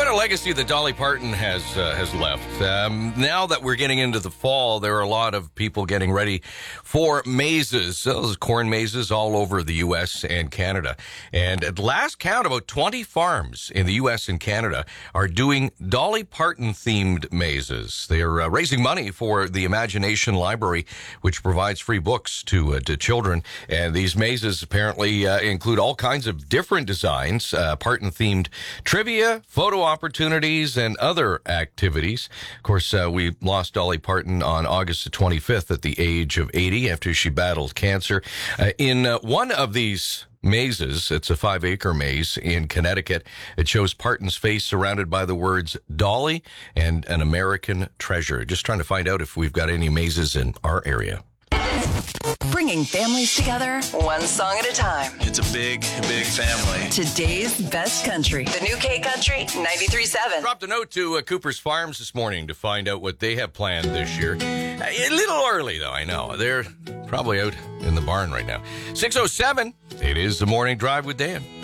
What a legacy that Dolly Parton has left. Now that we're getting into the fall, there are a lot of people getting ready for mazes, those corn mazes all over the U.S. and Canada. And at last count, about 20 farms in the U.S. and Canada are doing Dolly Parton-themed mazes. They are raising money for the Imagination Library, which provides free books to children. And these mazes apparently include all kinds of different designs, Parton-themed trivia, photo opportunities, and other activities. Of course, we lost Dolly Parton on August the 25th at the age of 80 after she battled cancer. In one of these mazes, it's a 5-acre maze in Connecticut. It shows Parton's face surrounded by the words Dolly and an American treasure. Just trying to find out if we've got any mazes in our area. Bringing families together, one song at a time. It's a big, big family. Today's best country. The new K Country 93.7. Dropped a note to Cooper's Farms this morning to find out what they have planned this year. A little early, though, I know. They're probably out in the barn right now. 6:07. It is the Morning Drive with Dan.